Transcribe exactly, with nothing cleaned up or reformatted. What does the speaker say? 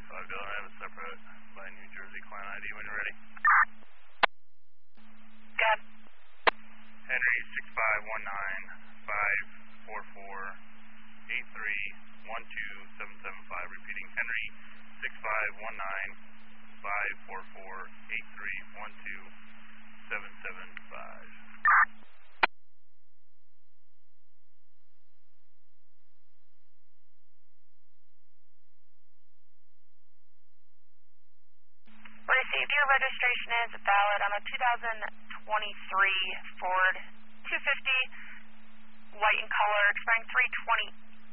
five Dylan, I have a separate by New Jersey client I D when you're ready. Good. Henry six five one nine five four four eight three one two seven seven five. Repeating, Henry six five one nine five four four eight three one two seven seven five. Received. Your registration is valid on a two thousand twenty-three Ford two fifty, white in color, expiring three twenty